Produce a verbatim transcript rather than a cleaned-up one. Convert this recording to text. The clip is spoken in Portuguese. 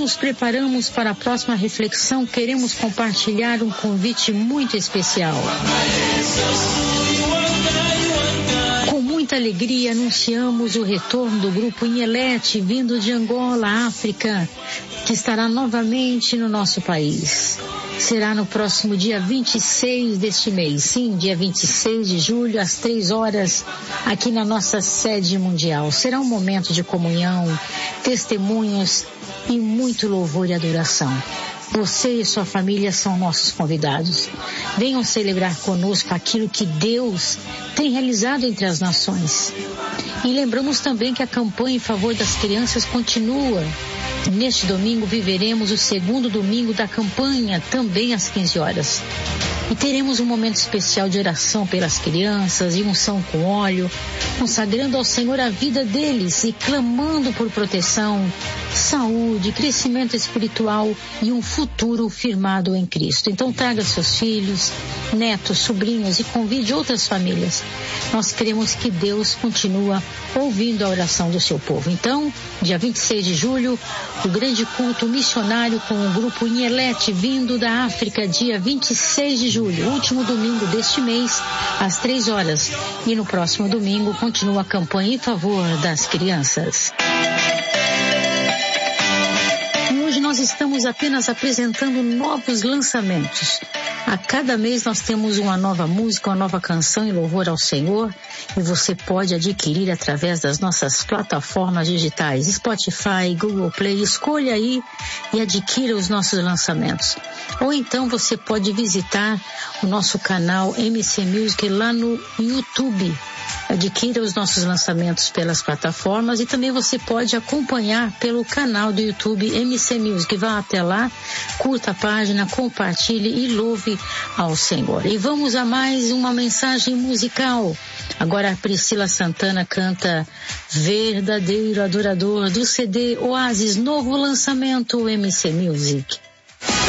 nos preparamos para a próxima reflexão, queremos compartilhar um convite muito especial. Com muita alegria, anunciamos o retorno do grupo Inhelete, vindo de Angola, África, que estará novamente no nosso país. Será no próximo dia vinte e seis deste mês, sim, dia vinte e seis de julho, às três horas, aqui na nossa sede mundial. Será um momento de comunhão, testemunhos e muito louvor e adoração. Você e sua família são nossos convidados. Venham celebrar conosco aquilo que Deus tem realizado entre as nações. E lembramos também que a campanha em favor das crianças continua. Neste domingo viveremos o segundo domingo da campanha, também às quinze horas. E teremos um momento especial de oração pelas crianças e unção com óleo, consagrando ao Senhor a vida deles e clamando por proteção, saúde, crescimento espiritual e um futuro firmado em Cristo. Então traga seus filhos, netos, sobrinhos e convide outras famílias. Nós queremos que Deus continua ouvindo a oração do seu povo. Então, dia vinte e seis de julho, o grande culto missionário com o grupo Inhelete vindo da África, dia vinte e seis de julho, último domingo deste mês, às três horas. E no próximo domingo continua a campanha em favor das crianças. E hoje nós estamos apenas apresentando novos lançamentos. A cada mês nós temos uma nova música, uma nova canção em louvor ao Senhor, e você pode adquirir através das nossas plataformas digitais, Spotify, Google Play. Escolha aí e adquira os nossos lançamentos. Ou então você pode visitar o nosso canal M C Music lá no YouTube. Adquira os nossos lançamentos pelas plataformas e também você pode acompanhar pelo canal do YouTube M C Music. Vá até lá, curta a página, compartilhe e louve ao Senhor. E vamos a mais uma mensagem musical. Agora a Priscila Santana canta Verdadeiro Adorador, do C D Oasis, novo lançamento M C Music.